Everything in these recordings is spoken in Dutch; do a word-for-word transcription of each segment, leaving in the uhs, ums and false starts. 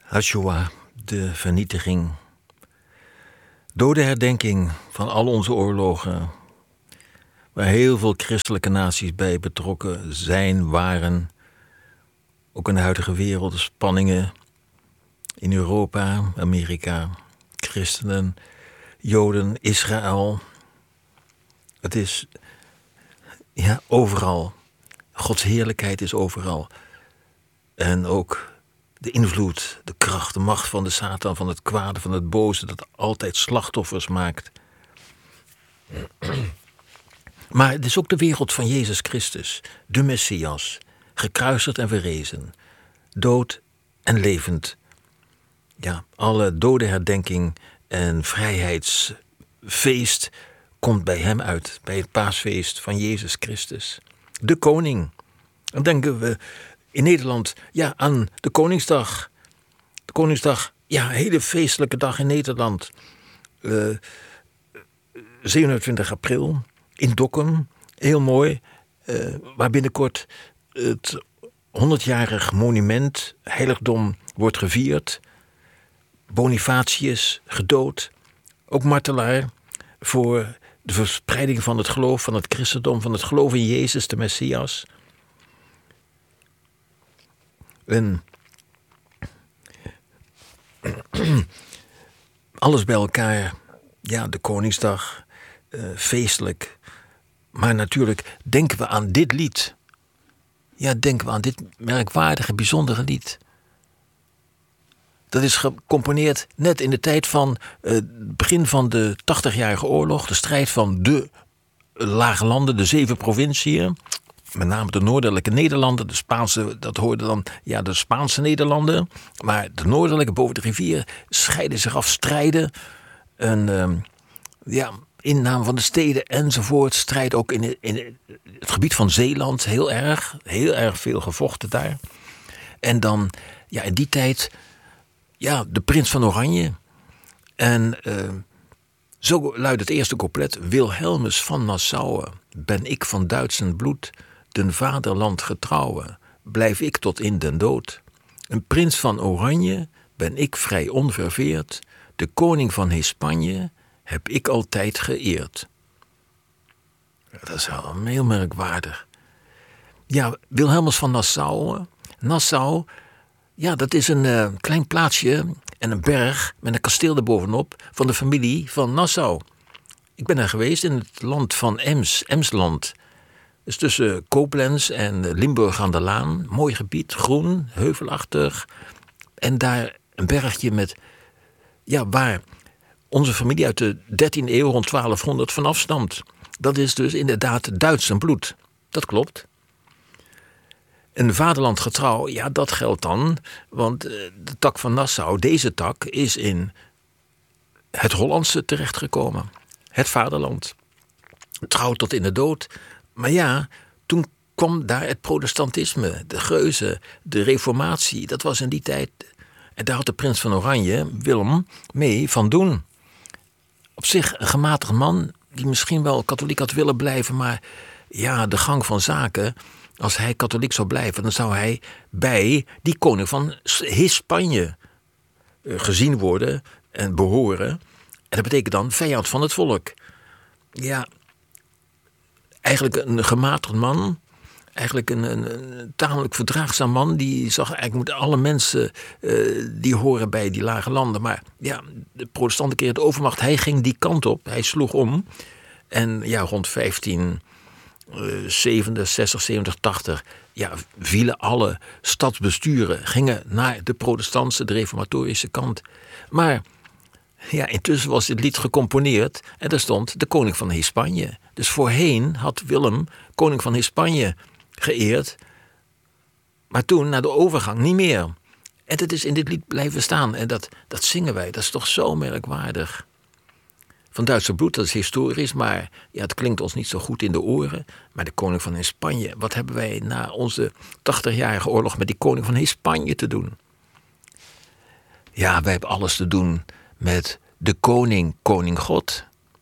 Hashoah, de vernietiging. Dodenherdenking van al onze oorlogen, waar heel veel christelijke naties bij betrokken zijn, waren. Ook in de huidige wereld, de spanningen in Europa, Amerika, christenen, Joden, Israël. Het is ja, overal. Gods heerlijkheid is overal. En ook de invloed, de kracht, de macht van de Satan, van het kwade, van het boze, dat altijd slachtoffers maakt. Maar het is ook de wereld van Jezus Christus, de Messias, gekruisigd en verrezen, dood en levend. Ja, alle dodenherdenking en vrijheidsfeest komt bij hem uit, bij het paasfeest van Jezus Christus. De koning. Dan denken we in Nederland ja, aan de Koningsdag. De Koningsdag, ja, een hele feestelijke dag in Nederland. Uh, zevenentwintig april in Dokkum, heel mooi. Uh, waar binnenkort het honderdjarig monument, heiligdom, wordt gevierd. Bonifatius, gedood, ook martelaar voor de verspreiding van het geloof, van het christendom, van het geloof in Jezus, de Messias. En alles bij elkaar, ja, de Koningsdag, uh, feestelijk. Maar natuurlijk denken we aan dit lied. Ja, denken we aan dit merkwaardige, bijzondere lied. Dat is gecomponeerd net in de tijd van uh, het begin van de tachtigjarige oorlog. De strijd van de lage landen, de zeven provinciën. Met name de noordelijke Nederlanden, de Spaanse, dat hoorden dan ja, de Spaanse Nederlanden. Maar de noordelijke, boven de rivier, scheiden zich af, strijden. Een uh, ja, inname van de steden enzovoort. Strijd ook in, in het gebied van Zeeland, heel erg. Heel erg veel gevochten daar. En dan, ja, in die tijd, ja, de prins van Oranje. En uh, zo luidt het eerste couplet. Wilhelmus van Nassau, ben ik van Duitsend bloed, den vaderland getrouwe, blijf ik tot in den dood. Een prins van Oranje, ben ik vrij onverveerd, de koning van Hispanje, heb ik altijd geëerd. Dat is wel heel merkwaardig. Ja, Wilhelmus van Nassau, Nassau, ja, dat is een uh, klein plaatsje en een berg met een kasteel erbovenop van de familie van Nassau. Ik ben daar geweest in het land van Ems, Emsland. Dus tussen Koblenz en Limburg aan de Laan. Mooi gebied, groen, heuvelachtig. En daar een bergje met, ja, waar onze familie uit de dertiende eeuw rond twaalfhonderd vanaf stamt. Dat is dus inderdaad Duits en bloed. Dat klopt. Een vaderlandgetrouw, ja, dat geldt dan. Want de tak van Nassau, deze tak, is in het Hollandse terechtgekomen. Het vaderland. Trouw tot in de dood. Maar ja, toen kwam daar het protestantisme, de geuzen, de reformatie. Dat was in die tijd. En daar had de prins van Oranje, Willem, mee van doen. Op zich een gematigd man, die misschien wel katholiek had willen blijven. Maar ja, de gang van zaken, als hij katholiek zou blijven, dan zou hij bij die koning van Hispanje gezien worden en behoren. En dat betekent dan vijand van het volk. Ja, eigenlijk een gematigd man. Eigenlijk een, een, een tamelijk verdraagzaam man. Die zag eigenlijk moeten alle mensen uh, die horen bij die lage landen. Maar ja, de protestanten kregen de overmacht. Hij ging die kant op. Hij sloeg om. En ja, rond vijftien zeventig, zestig, zeventig, tachtig... ja, vielen alle stadsbesturen. Gingen naar de protestantse, de reformatorische kant. Maar ja, intussen was dit lied gecomponeerd en daar stond de koning van Hispanje. Dus voorheen had Willem koning van Hispanje geëerd, maar toen, na de overgang, niet meer. En het is in dit lied blijven staan en dat, dat zingen wij. Dat is toch zo merkwaardig. Van Duitse bloed, dat is historisch, maar ja, het klinkt ons niet zo goed in de oren. Maar de koning van Hispanje, wat hebben wij na onze tachtigjarige oorlog met die koning van Hispanje te doen? Ja, wij hebben alles te doen met de koning, koning God.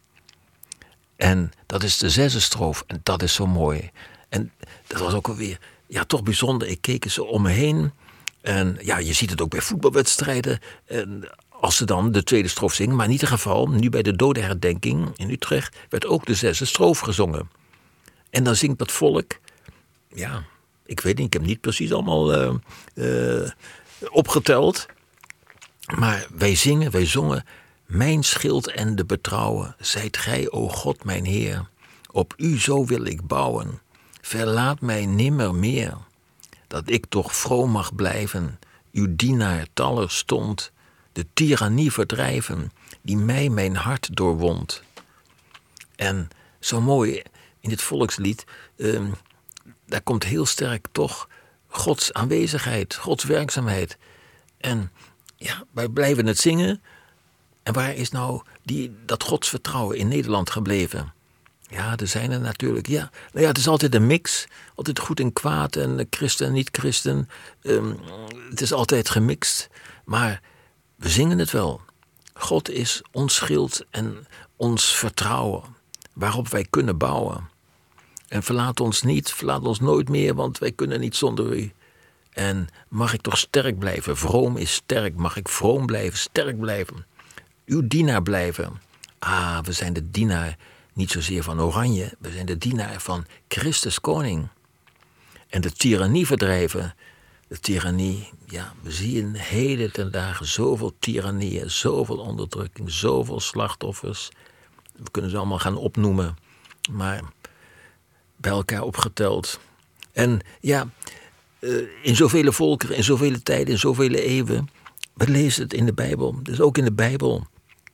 En dat is de zesde stroof en dat is zo mooi. En dat was ook alweer, ja, toch bijzonder. Ik keek eens om me heen En ja, je ziet het ook bij voetbalwedstrijden. En als ze dan de tweede strofe zingen. Maar in ieder geval, nu bij de dodenherdenking in Utrecht werd ook de zesde strofe gezongen. En dan zingt dat volk. Ja, ik weet niet, ik heb niet precies allemaal uh, uh, opgeteld. Maar wij zingen, wij zongen. Mijn schild en de betrouwen, zijt gij, o God, mijn Heer. Op u zo wil ik bouwen. Verlaat mij nimmer meer. Dat ik toch vroom mag blijven. Uw dienaar taller stond. De tirannie verdrijven. Die mij mijn hart doorwond. En zo mooi in dit volkslied. Uh, daar komt heel sterk toch Gods aanwezigheid. Gods werkzaamheid. En ja, wij blijven het zingen. En waar is nou die, dat godsvertrouwen in Nederland gebleven? Ja, er zijn er natuurlijk. Ja, nou ja, het is altijd een mix. Altijd goed en kwaad en christen en niet-christen. Um, het is altijd gemixt. Maar we zingen het wel. God is ons schild en ons vertrouwen. Waarop wij kunnen bouwen. En verlaat ons niet, verlaat ons nooit meer, want wij kunnen niet zonder u. En mag ik toch sterk blijven? Vroom is sterk. Mag ik vroom blijven, sterk blijven? Uw dienaar blijven. Ah, we zijn de dienaar niet zozeer van Oranje. We zijn de dienaar van Christus Koning. En de tirannie verdrijven. De tirannie, ja, we zien heden ten dagen zoveel tirannieën, zoveel onderdrukking, zoveel slachtoffers. We kunnen ze allemaal gaan opnoemen. Maar bij elkaar opgeteld. En ja, in zoveel volkeren, in zoveel tijden, in zoveel eeuwen. We lezen het in de Bijbel. Dus ook in de Bijbel.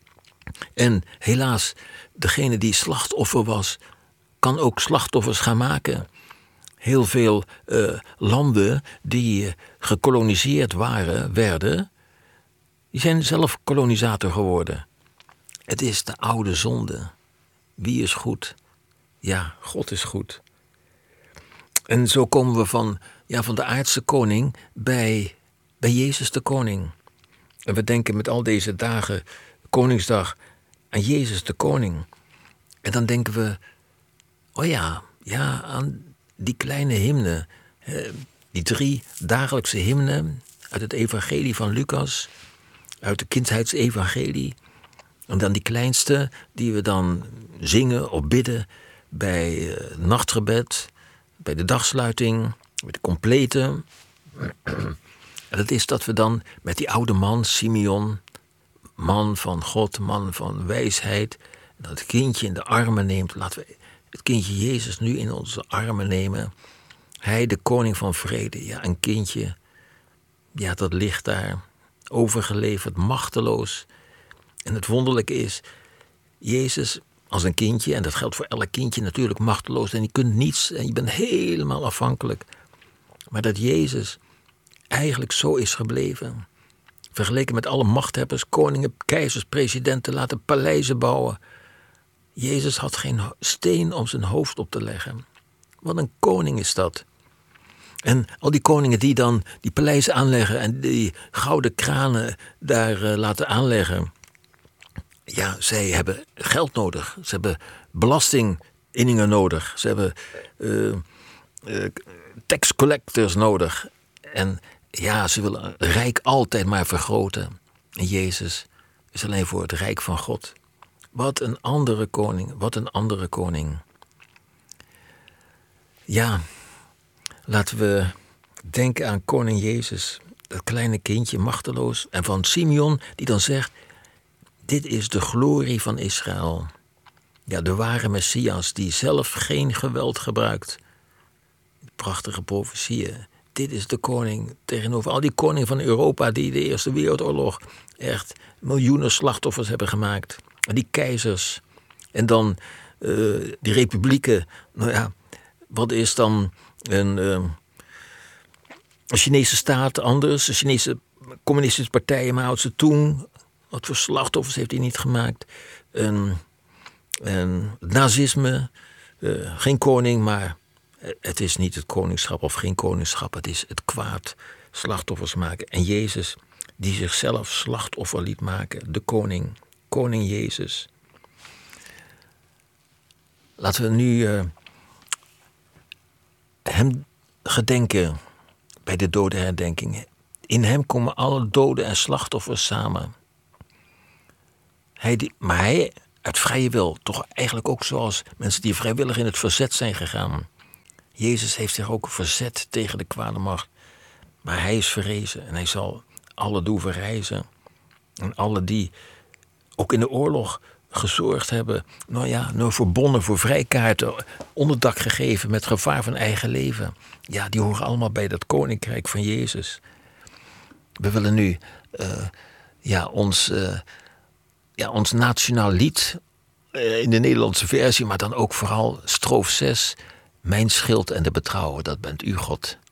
En helaas, degene die slachtoffer was, kan ook slachtoffers gaan maken. Heel veel uh, landen die uh, gekoloniseerd waren, werden, die zijn zelf kolonisator geworden. Het is de oude zonde. Wie is goed? Ja, God is goed. En zo komen we van, ja, van de aardse koning bij, bij Jezus de koning. En we denken met al deze dagen, Koningsdag, aan Jezus de koning. En dan denken we, oh ja, ja, aan die kleine hymne. Die drie dagelijkse hymnen uit het evangelie van Lucas, uit de kindheidsevangelie. En dan die kleinste die we dan zingen of bidden bij uh, nachtgebed, bij de dagsluiting, bij de complete. En dat is dat we dan met die oude man, Simeon, man van God, man van wijsheid, dat kindje in de armen neemt. Laten we het kindje Jezus nu in onze armen nemen. Hij, de koning van vrede, ja, een kindje, ja, dat ligt daar, overgeleverd, machteloos. En het wonderlijke is, Jezus als een kindje, en dat geldt voor elk kindje natuurlijk, machteloos, en je kunt niets, en je bent helemaal afhankelijk. Maar dat Jezus eigenlijk zo is gebleven. Vergeleken met alle machthebbers, koningen, keizers, presidenten, laten paleizen bouwen. Jezus had geen steen om zijn hoofd op te leggen. Wat een koning is dat. En al die koningen die dan die paleizen aanleggen en die gouden kranen daar uh, laten aanleggen. Ja, zij hebben geld nodig. Ze hebben belastinginningen nodig. Ze hebben uh, uh, tax collectors nodig. En ja, ze willen rijk altijd maar vergroten. En Jezus is alleen voor het rijk van God. Wat een andere koning, wat een andere koning. Ja, laten we denken aan koning Jezus, dat kleine kindje, machteloos. En van Simeon, die dan zegt, dit is de glorie van Israël. Ja, de ware Messias, die zelf geen geweld gebruikt. Prachtige profetieën. Dit is de koning tegenover al die koningen van Europa die de Eerste Wereldoorlog echt miljoenen slachtoffers hebben gemaakt. En die keizers. En dan uh, die republieken. Nou ja, wat is dan een, uh, een Chinese staat anders? Een Chinese communistische partij, Mao Zedong. Wat voor slachtoffers heeft hij niet gemaakt? Een, een nazisme. Uh, geen koning, maar het is niet het koningschap of geen koningschap. Het is het kwaad, slachtoffers maken. En Jezus, die zichzelf slachtoffer liet maken. De koning, koning Jezus. Laten we nu uh, hem gedenken bij de dodenherdenking. In hem komen alle doden en slachtoffers samen. Hij die, maar hij, uit vrije wil, toch eigenlijk ook zoals mensen die vrijwillig in het verzet zijn gegaan. Jezus heeft zich ook verzet tegen de kwade macht. Maar hij is verrezen en hij zal alle doen verrijzen. En alle die ook in de oorlog gezorgd hebben, nou ja, nou voor bonnen, voor vrijkaarten, onderdak gegeven met gevaar van eigen leven. Ja, die horen allemaal bij dat koninkrijk van Jezus. We willen nu uh, ja, ons, uh, ja, ons nationaal lied uh, in de Nederlandse versie, maar dan ook vooral stroof zes. Mijn schild en de betrouwer, dat bent u, God.